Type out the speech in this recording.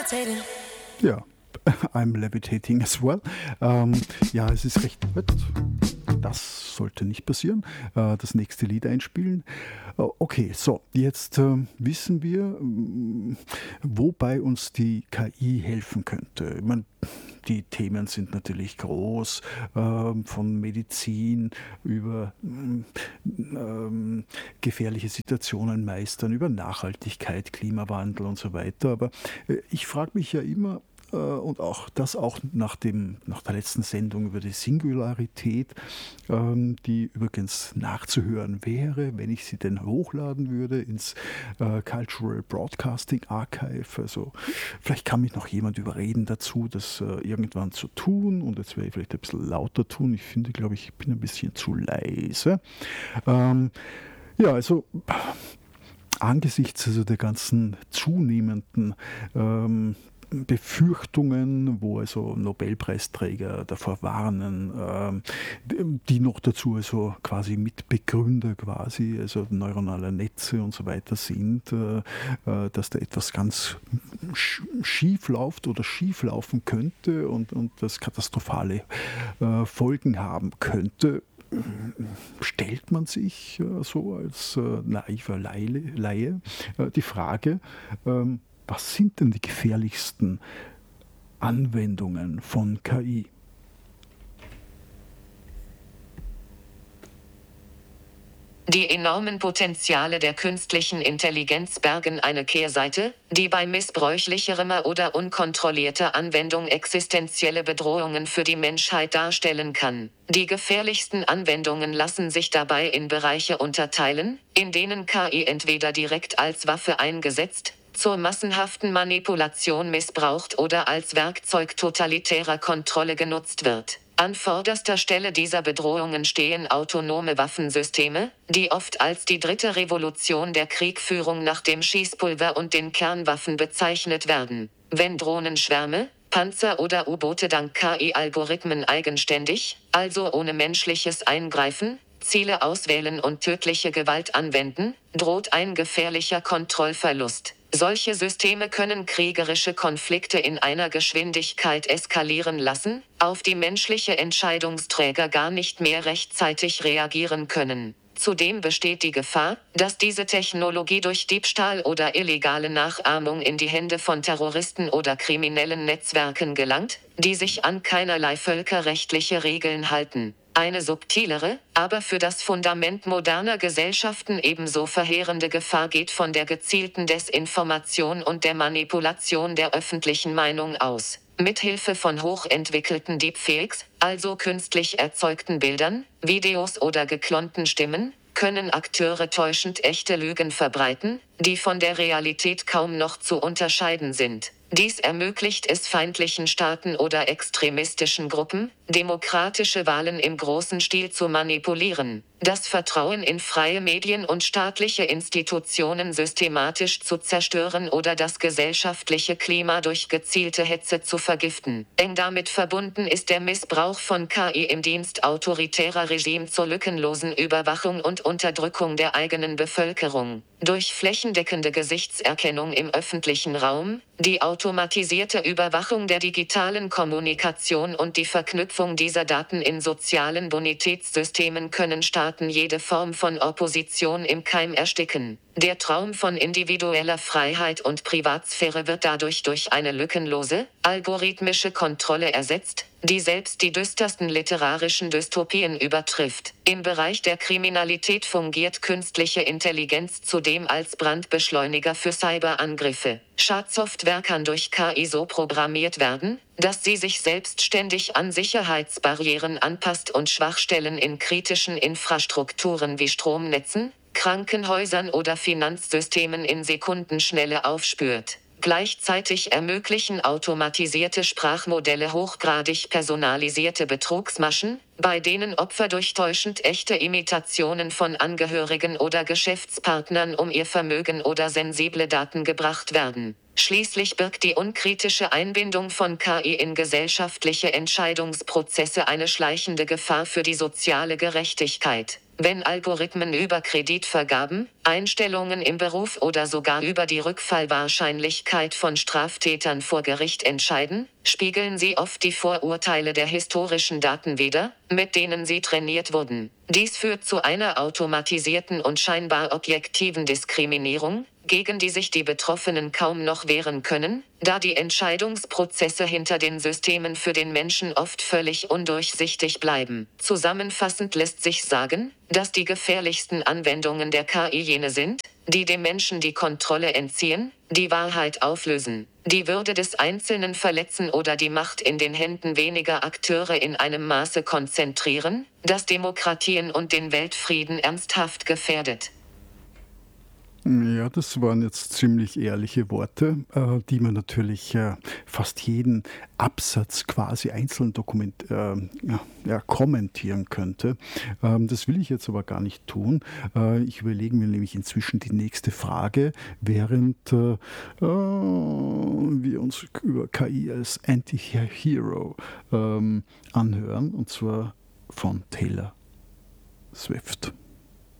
Ja, I'm levitating as well. Ja, es ist recht. Das sollte nicht passieren. Das nächste Lied einspielen. Okay, so, jetzt wissen wir, wobei uns die KI helfen könnte. Ich meine, die Themen sind natürlich groß, von Medizin über gefährliche Situationen meistern, über Nachhaltigkeit, Klimawandel und so weiter. Aber ich frage mich ja immer, und auch das auch nach der letzten Sendung über die Singularität, die übrigens nachzuhören wäre, wenn ich sie denn hochladen würde ins Cultural Broadcasting Archive. Also vielleicht kann mich noch jemand überreden dazu, das irgendwann zu tun. Und jetzt werde ich vielleicht ein bisschen lauter tun. Ich finde, glaube ich, bin ein bisschen zu leise. Ja, also angesichts also der ganzen zunehmenden Befürchtungen, wo also Nobelpreisträger davor warnen, die noch dazu also quasi Mitbegründer quasi, also neuronale Netze und so weiter sind, dass da etwas ganz schief läuft oder schief laufen könnte und das katastrophale Folgen haben könnte. Stellt man sich so als naiver Laie die Frage, was sind denn die gefährlichsten Anwendungen von KI? Die enormen Potenziale der künstlichen Intelligenz bergen eine Kehrseite, die bei missbräuchlicherer oder unkontrollierter Anwendung existenzielle Bedrohungen für die Menschheit darstellen kann. Die gefährlichsten Anwendungen lassen sich dabei in Bereiche unterteilen, in denen KI entweder direkt als Waffe eingesetzt, zur massenhaften Manipulation missbraucht oder als Werkzeug totalitärer Kontrolle genutzt wird. An vorderster Stelle dieser Bedrohungen stehen autonome Waffensysteme, die oft als die dritte Revolution der Kriegführung nach dem Schießpulver und den Kernwaffen bezeichnet werden. Wenn Drohnenschwärme, Panzer oder U-Boote dank KI-Algorithmen eigenständig, also ohne menschliches Eingreifen, Ziele auswählen und tödliche Gewalt anwenden, droht ein gefährlicher Kontrollverlust. Solche Systeme können kriegerische Konflikte in einer Geschwindigkeit eskalieren lassen, auf die menschliche Entscheidungsträger gar nicht mehr rechtzeitig reagieren können. Zudem besteht die Gefahr, dass diese Technologie durch Diebstahl oder illegale Nachahmung in die Hände von Terroristen oder kriminellen Netzwerken gelangt, die sich an keinerlei völkerrechtliche Regeln halten. Eine subtilere, aber für das Fundament moderner Gesellschaften ebenso verheerende Gefahr geht von der gezielten Desinformation und der Manipulation der öffentlichen Meinung aus. Mithilfe von hochentwickelten Deepfakes, also künstlich erzeugten Bildern, Videos oder geklonten Stimmen, können Akteure täuschend echte Lügen verbreiten, die von der Realität kaum noch zu unterscheiden sind. Dies ermöglicht es feindlichen Staaten oder extremistischen Gruppen, demokratische Wahlen im großen Stil zu manipulieren, das Vertrauen in freie Medien und staatliche Institutionen systematisch zu zerstören oder das gesellschaftliche Klima durch gezielte Hetze zu vergiften. Eng damit verbunden ist der Missbrauch von KI im Dienst autoritärer Regime zur lückenlosen Überwachung und Unterdrückung der eigenen Bevölkerung. Durch flächendeckende Gesichtserkennung im öffentlichen Raum, die automatisierte Überwachung der digitalen Kommunikation und die Verknüpfung dieser Daten in sozialen Bonitätssystemen können Staaten jede Form von Opposition im Keim ersticken. Der Traum von individueller Freiheit und Privatsphäre wird dadurch durch eine lückenlose, algorithmische Kontrolle ersetzt, die selbst die düstersten literarischen Dystopien übertrifft. Im Bereich der Kriminalität fungiert künstliche Intelligenz zudem als Brandbeschleuniger für Cyberangriffe. Schadsoftware kann durch KI so programmiert werden, dass sie sich selbstständig an Sicherheitsbarrieren anpasst und Schwachstellen in kritischen Infrastrukturen wie Stromnetzen, Krankenhäusern oder Finanzsystemen in Sekundenschnelle aufspürt. Gleichzeitig ermöglichen automatisierte Sprachmodelle hochgradig personalisierte Betrugsmaschen, bei denen Opfer durch täuschend echte Imitationen von Angehörigen oder Geschäftspartnern um ihr Vermögen oder sensible Daten gebracht werden. Schließlich birgt die unkritische Einbindung von KI in gesellschaftliche Entscheidungsprozesse eine schleichende Gefahr für die soziale Gerechtigkeit. Wenn Algorithmen über Kreditvergaben, Einstellungen im Beruf oder sogar über die Rückfallwahrscheinlichkeit von Straftätern vor Gericht entscheiden, spiegeln sie oft die Vorurteile der historischen Daten wider, mit denen sie trainiert wurden. Dies führt zu einer automatisierten und scheinbar objektiven Diskriminierung, gegen die sich die Betroffenen kaum noch wehren können, da die Entscheidungsprozesse hinter den Systemen für den Menschen oft völlig undurchsichtig bleiben. Zusammenfassend lässt sich sagen, dass die gefährlichsten Anwendungen der KI jene sind, die dem Menschen die Kontrolle entziehen, die Wahrheit auflösen, die Würde des Einzelnen verletzen oder die Macht in den Händen weniger Akteure in einem Maße konzentrieren, das Demokratien und den Weltfrieden ernsthaft gefährdet. Ja, das waren jetzt ziemlich ehrliche Worte, die man natürlich fast jeden Absatz quasi einzeln kommentieren könnte. Das will ich jetzt aber gar nicht tun. Ich überlege mir nämlich inzwischen die nächste Frage, während wir uns über KI als Anti-Hero anhören, und zwar von Taylor Swift.